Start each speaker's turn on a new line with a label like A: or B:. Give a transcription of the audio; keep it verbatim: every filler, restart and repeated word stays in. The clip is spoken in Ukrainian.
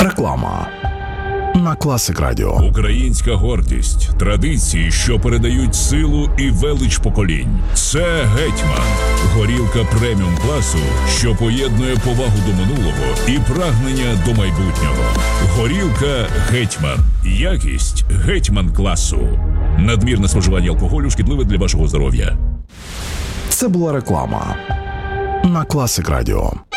A: Реклама на Класик Радіо.
B: Українська гордість, традиції, що передають силу і велич поколінь. Це Гетьман. Горілка преміум класу, що поєднує повагу до минулого і прагнення до майбутнього. Горілка Гетьман. Якість Гетьман класу. Надмірне споживання алкоголю шкідливе для вашого здоров'я.
A: Це була реклама на Класик Радіо.